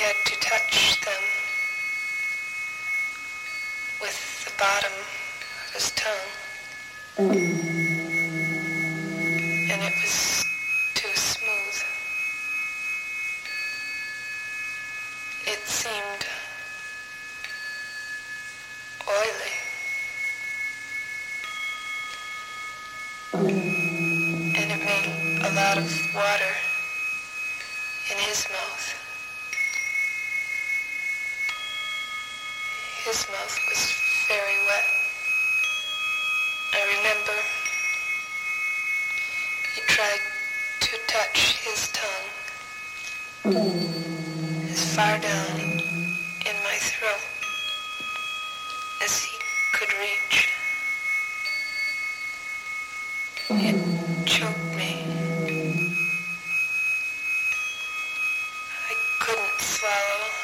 had to touch them with the bottom of his tongue. And it was too smooth. It seemed oily. And it made a lot of water in his mouth. His mouth was very wet. I remember he tried to touch his tongue as far down in my throat as he could reach. It choked me. I couldn't swallow.